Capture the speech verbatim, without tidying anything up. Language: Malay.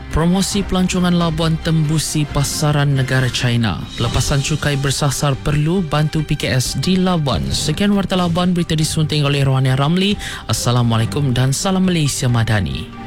Promosi pelancongan Labuan tembusi pasaran negara China. Lepasan cukai bersasar perlu bantu P K S di Labuan. Sekian Warta Labuan, berita disunting oleh Rohania Ramli. Assalamualaikum dan salam Malaysia Madani.